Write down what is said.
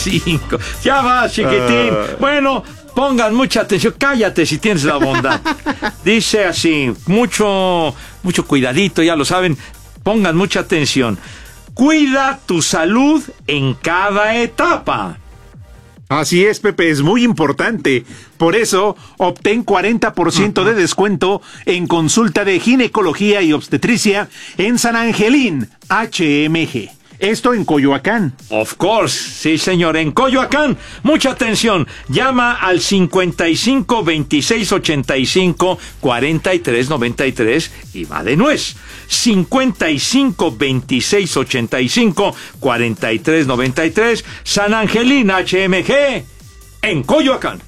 5. Ya vas, chiquitín. Bueno, pongan mucha atención. Cállate si tienes la bondad. Dice así, mucho cuidadito, ya lo saben. Pongan mucha atención. Cuida tu salud en cada etapa. Así es, Pepe, es muy importante. Por eso, obtén 40% de descuento en consulta de ginecología y obstetricia en San Angelín, HMG. Esto en Coyoacán. Of course, sí señor, en Coyoacán. Mucha atención, llama al 55 26 85 43 93 y va de nuez. 55 26 85 43 93, San Angelín HMG en Coyoacán.